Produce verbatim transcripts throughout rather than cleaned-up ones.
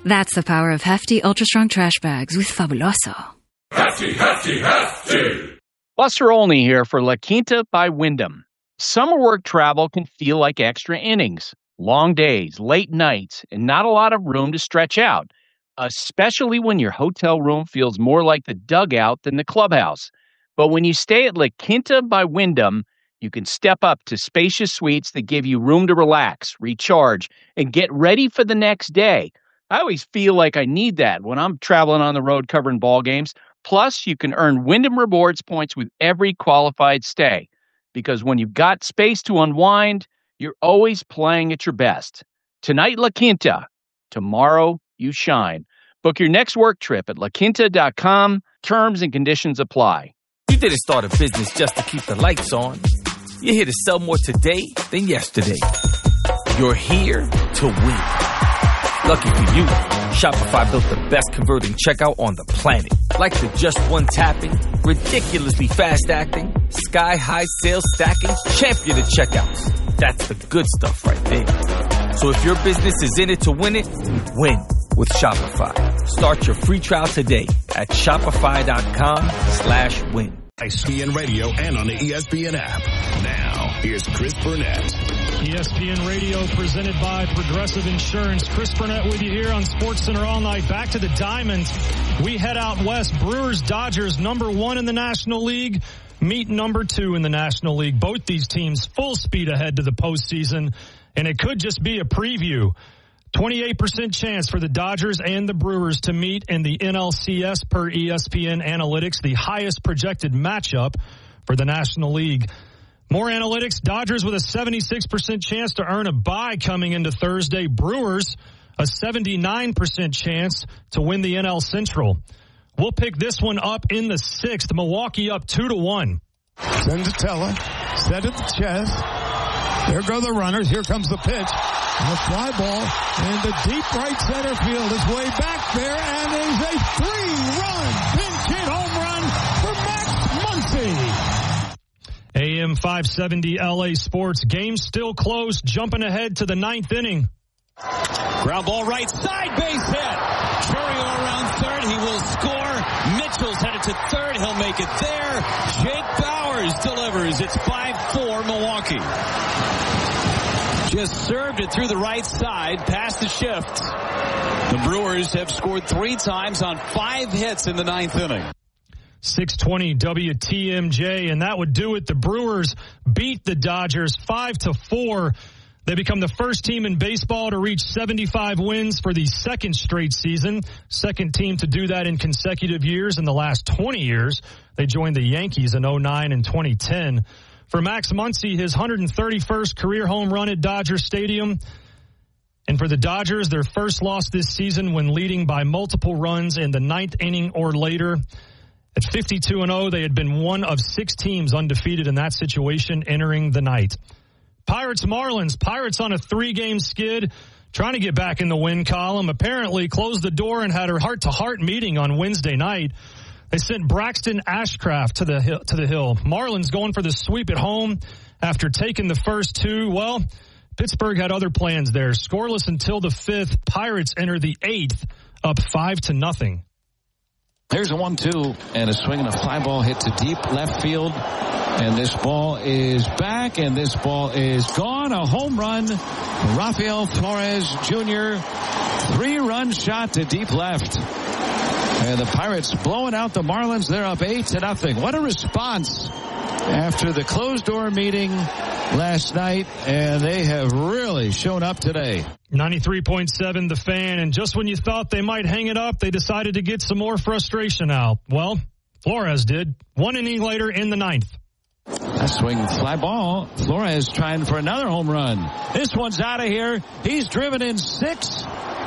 That's the power of hefty, ultra-strong trash bags with Fabuloso. Hefty, hefty, hefty! Buster Olney here for La Quinta by Wyndham. Summer work travel can feel like extra innings. Long days, late nights, and not a lot of room to stretch out, especially when your hotel room feels more like the dugout than the clubhouse. But when you stay at La Quinta by Wyndham, you can step up to spacious suites that give you room to relax, recharge, and get ready for the next day. I always feel like I need that when I'm traveling on the road covering ball games. Plus, you can earn Wyndham Rewards points with every qualified stay. Because when you've got space to unwind, you're always playing at your best. Tonight, La Quinta. Tomorrow, you shine. Book your next work trip at la quinta dot com. Terms and conditions apply. You didn't start a business just to keep the lights on. You're here to sell more today than yesterday. You're here to win. Lucky for you, Shopify built the best converting checkout on the planet. Like the just one tapping, ridiculously fast acting, sky-high sales stacking, champion of checkouts. That's the good stuff right there. So if your business is in it to win it, win with Shopify. Start your free trial today at shopify.com slash win. E S P N Radio and on the E S P N app. Now, here's Chris Burnett. E S P N Radio presented by Progressive Insurance. Chris Burnett with you here on SportsCenter all night. Back to the Diamond. We head out west. Brewers, Dodgers, number one in the National League. Meet number two in the National League. Both these teams full speed ahead to the postseason. And it could just be a preview. twenty-eight percent chance for the Dodgers and the Brewers to meet in the N L C S per E S P N Analytics, the highest projected matchup for the National League. More analytics, Dodgers with a seventy-six percent chance to earn a bye coming into Thursday. Brewers, a seventy-nine percent chance to win the N L Central. We'll pick this one up in the sixth. Milwaukee up two to one. Send to Teller, set at the chest. There go the runners. Here comes the pitch. And the fly ball in the deep right center field is way back there, and there's a three-run pinch hit home run for Max Muncy. A M five seventy L A Sports. Game still close. Jumping ahead to the ninth inning. Ground ball right side, base hit. Chourio around third. He will score. Mitchell's headed to third. He'll make it there. Jake Bauers delivers. It's five four Milwaukee. Just served it through the right side, past the shift. The Brewers have scored three times on five hits in the ninth inning. six twenty W T M J, and that would do it. The Brewers beat the Dodgers five to four. They become the first team in baseball to reach seventy-five wins for the second straight season. Second team to do that in consecutive years in the last twenty years. They joined the Yankees in oh nine and twenty ten. For Max Muncy, his one hundred thirty-first career home run at Dodger Stadium. And for the Dodgers, their first loss this season when leading by multiple runs in the ninth inning or later. At fifty-two and oh, they had been one of six teams undefeated in that situation entering the night. Pirates Marlins. Pirates on a three-game skid, trying to get back in the win column. Apparently closed the door and had a heart-to-heart meeting on Wednesday night. They sent Braxton Ashcraft to the hill, to the hill. Marlins going for the sweep at home after taking the first two. Well, Pittsburgh had other plans there. Scoreless until the fifth. Pirates enter the eighth, up five to nothing. There's a one two and a swing and a fly ball hit to deep left field. And this ball is back, and this ball is gone. A home run. Rafael Flores Junior Three-run shot to deep left. And the Pirates blowing out the Marlins. They're up eight to nothing. What a response after the closed-door meeting last night, and they have really shown up today. ninety-three point seven The Fan, and just when you thought they might hang it up, they decided to get some more frustration out. Well, Flores did. One inning later in the ninth. A swing fly ball. Flores trying for another home run. This one's out of here. He's driven in six.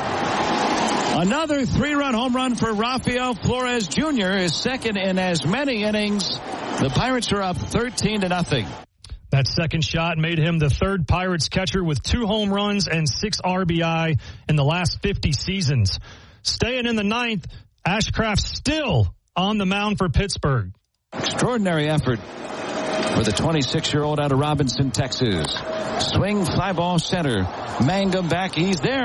Another three-run home run for Rafael Flores Junior, his second in as many innings. The Pirates are up thirteen to nothing. That second shot made him the third Pirates catcher with two home runs and six R B I in the last fifty seasons. Staying in the ninth, Ashcraft still on the mound for Pittsburgh. Extraordinary effort for the twenty-six-year-old out of Robinson, Texas. Swing, fly ball center. Mangum back. He's there.